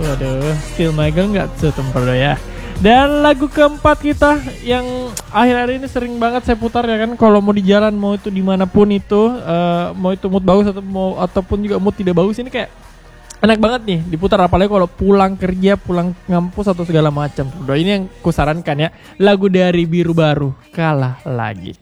Waduh, Still My Girl nggak setempat ya. Dan lagu keempat kita yang akhir-akhir ini sering banget saya putar ya kan, kalau mau di jalan, mau itu dimanapun itu, mau itu mood bagus ataupun juga mood tidak bagus, ini kayak enak banget nih diputar, apalagi kalau pulang kerja, pulang ngampus atau segala macam. Udah, ini yang kusarankan ya, lagu dari Biru Baru, Kalah Lagi.